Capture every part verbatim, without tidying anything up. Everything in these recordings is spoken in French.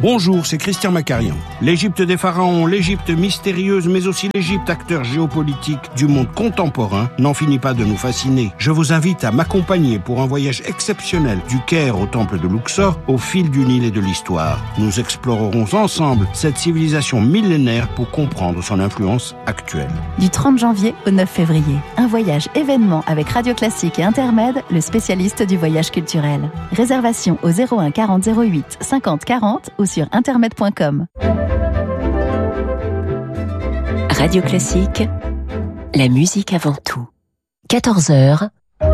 Bonjour, c'est Christian Macarian. L'Égypte des pharaons, l'Égypte mystérieuse, mais aussi l'Égypte acteur géopolitique du monde contemporain n'en finit pas de nous fasciner. Je vous invite à m'accompagner pour un voyage exceptionnel du Caire au temple de Luxor, au fil du Nil et de l'histoire. Nous explorerons ensemble cette civilisation millénaire pour comprendre son influence actuelle. Du trente janvier au neuf février, un voyage événement avec Radio Classique et Intermed, le spécialiste du voyage culturel. Réservation au zéro un quarante zéro huit cinquante quarante ou sur intermed point com. Radio Classique, la musique avant tout. quatorze heures.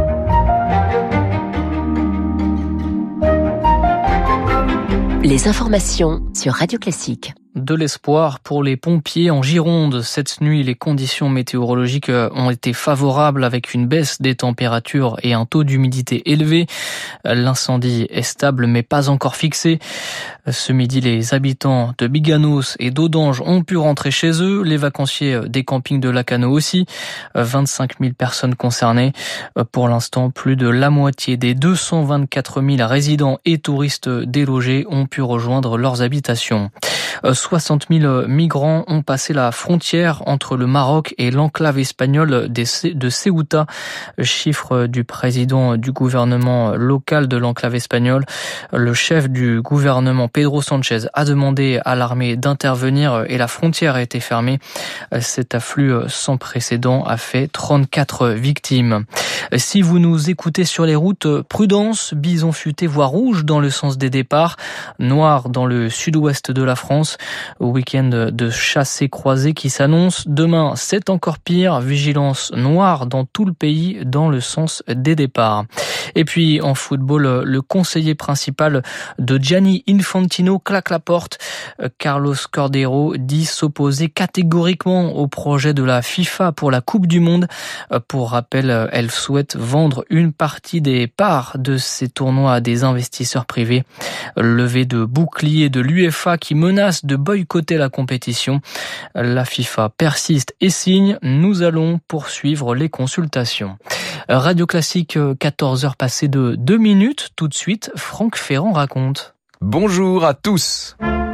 Les informations sur Radio Classique. De l'espoir pour les pompiers en Gironde. Cette nuit, les conditions météorologiques ont été favorables avec une baisse des températures et un taux d'humidité élevé. L'incendie est stable mais pas encore fixé. Ce midi, les habitants de Biganos et d'Audange ont pu rentrer chez eux. Les vacanciers des campings de Lacanau aussi. vingt-cinq mille personnes concernées. Pour l'instant, plus de la moitié des deux cent vingt-quatre mille résidents et touristes délogés ont pu rejoindre leurs habitations. soixante mille migrants ont passé la frontière entre le Maroc et l'enclave espagnole de Ceuta. Chiffre du président du gouvernement local de l'enclave espagnole. Le chef du gouvernement, Pedro Sánchez, a demandé à l'armée d'intervenir et la frontière a été fermée. Cet afflux sans précédent a fait trente-quatre victimes. Si vous nous écoutez sur les routes, prudence, bison futé voire rouge dans le sens des départs, noir dans le sud-ouest de la France. Week-end de chassés-croisés qui s'annonce. Demain, c'est encore pire. Vigilance noire dans tout le pays dans le sens des départs. Et puis, en football, le conseiller principal de Gianni Infantino claque la porte. Carlos Cordeiro dit s'opposer catégoriquement au projet de la FIFA pour la Coupe du Monde. Pour rappel, elle souhaite vendre une partie des parts de ces tournois à des investisseurs privés. Levée de bouclier de l'U E F A qui menace de boycotter la compétition. La FIFA persiste et signe. Nous allons poursuivre les consultations. Radio Classique, quatorze heures passées de deux minutes. Tout de suite, Franck Ferrand raconte. Bonjour à tous.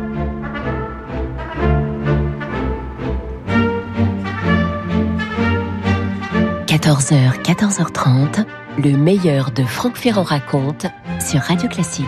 quatorze heures, quatorze heures trente, le meilleur de Franck Ferrand raconte sur Radio Classique.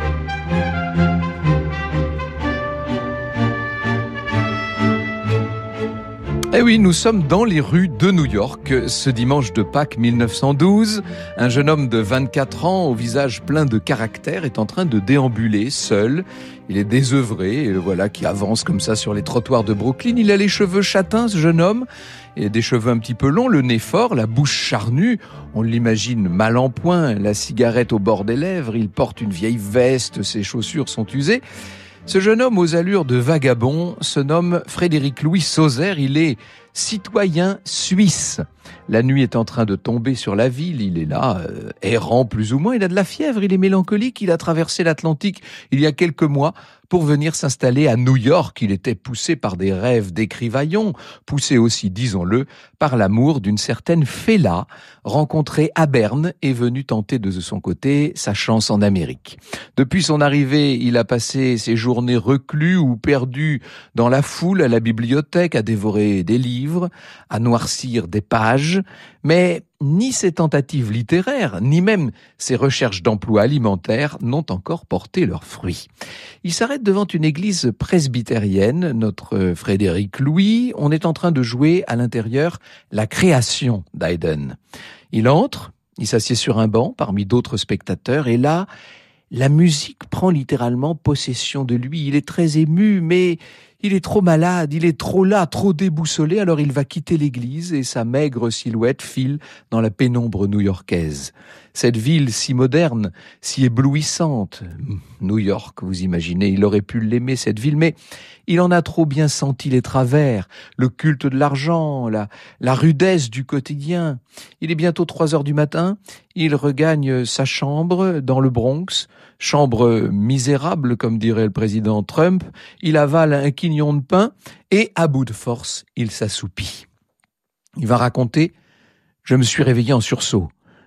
Eh oui, nous sommes dans les rues de New York. Ce dimanche de Pâques mille neuf cent douze, un jeune homme de vingt-quatre ans, au visage plein de caractère, est en train de déambuler seul. Il est désœuvré et le voilà qui avance comme ça sur les trottoirs de Brooklyn. Il a les cheveux châtains, ce jeune homme, et des cheveux un petit peu longs, le nez fort, la bouche charnue. On l'imagine mal en point, la cigarette au bord des lèvres. Il porte une vieille veste, ses chaussures sont usées. Ce jeune homme aux allures de vagabond se nomme Frédéric Louis Sauzère. Il est citoyen suisse. La nuit est en train de tomber sur la ville. Il est là, euh, errant plus ou moins. Il a de la fièvre, il est mélancolique. Il a traversé l'Atlantique il y a quelques mois pour venir s'installer à New York. Il était poussé par des rêves d'écrivaillon, poussé aussi, disons-le, par l'amour d'une certaine Fela, rencontrée à Berne et venue tenter de son côté sa chance en Amérique. Depuis son arrivée, il a passé ses journées reclus ou perdu dans la foule, à la bibliothèque, à dévorer des livres, à noircir des pages, mais ni ses tentatives littéraires, ni même ses recherches d'emploi alimentaire n'ont encore porté leurs fruits. Il s'arrête devant une église presbytérienne, notre Frédéric Louis. On est en train de jouer à l'intérieur la création d'Haydn. Il entre, il s'assied sur un banc parmi d'autres spectateurs, et là, la musique prend littéralement possession de lui. Il est très ému, mais il est trop malade, il est trop là, trop déboussolé, alors il va quitter l'église et sa maigre silhouette file dans la pénombre new-yorkaise. Cette ville si moderne, si éblouissante, New York, vous imaginez, il aurait pu l'aimer cette ville, mais il en a trop bien senti les travers, le culte de l'argent, la, la rudesse du quotidien. Il est bientôt trois heures du matin, il regagne sa chambre dans le Bronx, chambre misérable, comme dirait le président Trump. Il avale un quignon de pain et, à bout de force, il s'assoupit. Il va raconter « Je me suis réveillé en sursaut.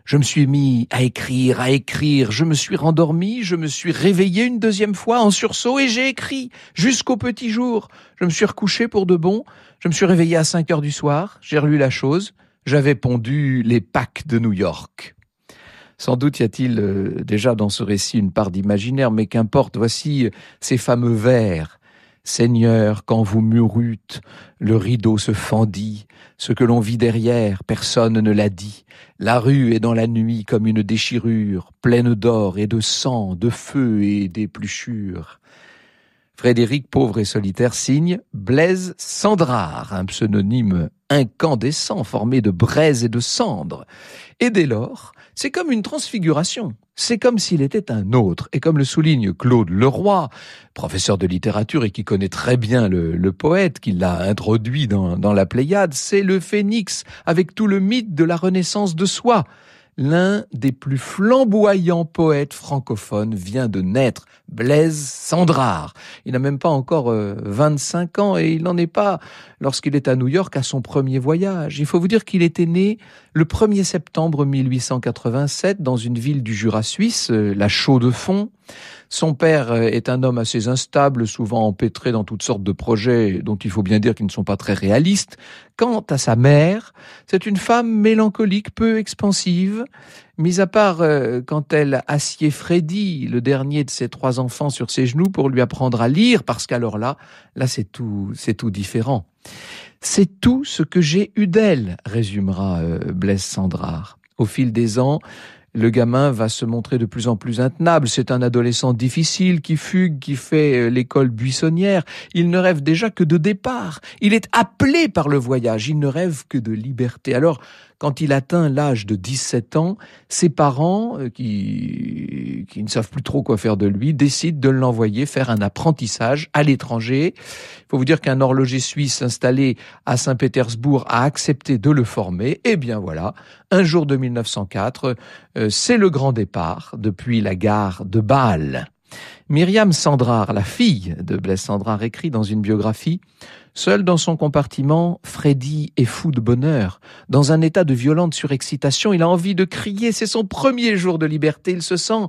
Je me suis mis à écrire, à écrire, je me suis rendormi, je me suis réveillé une deuxième fois en sursaut et j'ai écrit jusqu'au petit jour. Je me suis recouché pour de bon, je me suis réveillé à cinq heures du soir, j'ai relu la chose, j'avais pondu les Pâques de New York. Sans doute y a-t-il euh, déjà dans ce récit une part d'imaginaire, mais qu'importe, voici ces fameux vers. Seigneur, quand vous mourûtes, le rideau se fendit, ce que l'on vit derrière, personne ne l'a dit. La rue est dans la nuit comme une déchirure, pleine d'or et de sang, de feu et d'épluchures. Frédéric, pauvre et solitaire, signe Blaise Sandrard, un pseudonyme incandescent formé de braise et de cendres. Et dès lors, c'est comme une transfiguration. C'est comme s'il était un autre. Et comme le souligne Claude Leroy, professeur de littérature et qui connaît très bien le, le poète, qui l'a introduit dans, dans la Pléiade, c'est le phénix avec tout le mythe de la renaissance de soi. L'un des plus flamboyants poètes francophones vient de naître, Blaise Sandrard. Il n'a même pas encore euh, vingt-cinq ans et il n'en est pas lorsqu'il est à New York à son premier voyage. Il faut vous dire qu'il était né le premier septembre mille huit cent quatre-vingt-sept dans une ville du Jura suisse, euh, la Chaux-de-Fonds. Son père est un homme assez instable, souvent empêtré dans toutes sortes de projets dont il faut bien dire qu'ils ne sont pas très réalistes. Quant à sa mère, c'est une femme mélancolique, peu expansive, mis à part euh, quand elle assied Freddy, le dernier de ses trois enfants, sur ses genoux pour lui apprendre à lire, parce qu'alors là, là c'est tout, c'est tout différent. C'est tout ce que j'ai eu d'elle, résumera euh, Blaise Sandrard. Au fil des ans, le gamin va se montrer de plus en plus intenable. C'est un adolescent difficile qui fugue, qui fait l'école buissonnière. Il ne rêve déjà que de départ. Il est appelé par le voyage. Il ne rêve que de liberté. Alors, quand il atteint l'âge de dix-sept ans, ses parents, qui, qui ne savent plus trop quoi faire de lui, décident de l'envoyer faire un apprentissage à l'étranger. Il faut vous dire qu'un horloger suisse installé à Saint-Pétersbourg a accepté de le former. Et bien voilà, un jour de mille neuf cent quatre, euh, c'est le grand départ depuis la gare de Bâle. Myriam Sandrard, la fille de Blaise Sandrard, écrit dans une biographie « Seul dans son compartiment, Freddy est fou de bonheur. Dans un état de violente surexcitation, il a envie de crier. C'est son premier jour de liberté. Il se sent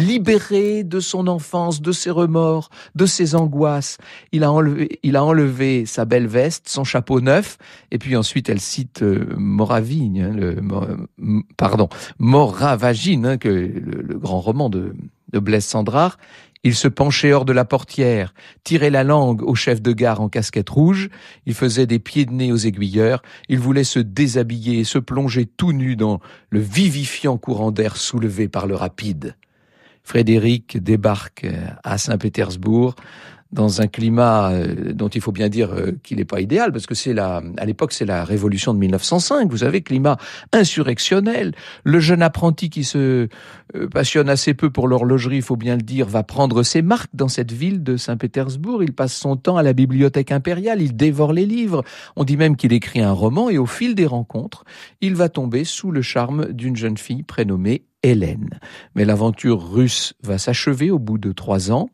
libéré de son enfance, de ses remords, de ses angoisses. Il a enlevé, il a enlevé sa belle veste, son chapeau neuf. Et puis ensuite, elle cite euh, Moravigne, hein, le, euh, pardon, Moravagine, hein, que le, le grand roman de, de Blaise Sandrard. Il se penchait hors de la portière, tirait la langue au chef de gare en casquette rouge, il faisait des pieds de nez aux aiguilleurs, il voulait se déshabiller et se plonger tout nu dans le vivifiant courant d'air soulevé par le rapide. Frédéric débarque à Saint-Pétersbourg dans un climat dont il faut bien dire qu'il n'est pas idéal, parce que c'est la, à l'époque, c'est la révolution de mille neuf cent cinq, vous savez, climat insurrectionnel. Le jeune apprenti qui se passionne assez peu pour l'horlogerie, il faut bien le dire, va prendre ses marques dans cette ville de Saint-Pétersbourg. Il passe son temps à la bibliothèque impériale, il dévore les livres. On dit même qu'il écrit un roman, et au fil des rencontres, il va tomber sous le charme d'une jeune fille prénommée Hélène. Mais l'aventure russe va s'achever au bout de trois ans.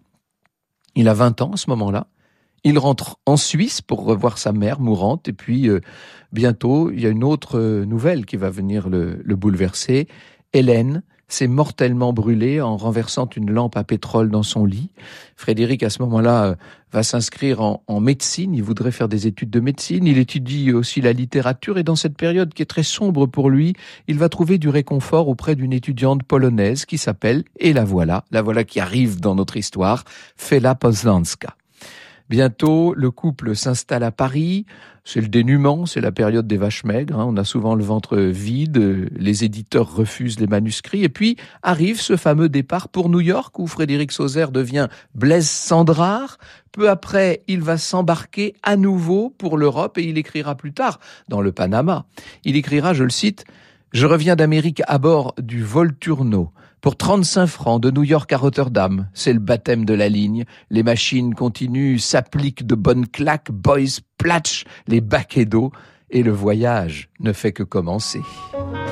Il a vingt ans à ce moment-là. Il rentre en Suisse pour revoir sa mère mourante. Et puis, euh, bientôt, il y a une autre euh, nouvelle qui va venir le, le bouleverser. Hélène s'est mortellement brûlée en renversant une lampe à pétrole dans son lit. Frédéric, à ce moment-là, euh, va s'inscrire en, en médecine. Il voudrait faire des études de médecine. Il étudie aussi la littérature. Et dans cette période qui est très sombre pour lui, il va trouver du réconfort auprès d'une étudiante polonaise qui s'appelle, et la voilà, la voilà qui arrive dans notre histoire, Fela Poznańska. Bientôt, le couple s'installe à Paris. C'est le dénuement, c'est la période des vaches maigres. Hein. On a souvent le ventre vide, les éditeurs refusent les manuscrits. Et puis arrive ce fameux départ pour New York où Frédéric Sauzer devient Blaise Sandrard. Peu après, il va s'embarquer à nouveau pour l'Europe et il écrira plus tard dans le Panama. Il écrira, je le cite, « Je reviens d'Amérique à bord du Volturno. Pour trente-cinq francs de New York à Rotterdam, c'est le baptême de la ligne. Les machines continuent, s'appliquent de bonnes claques, boys platch les baquets d'eau et le voyage ne fait que commencer. »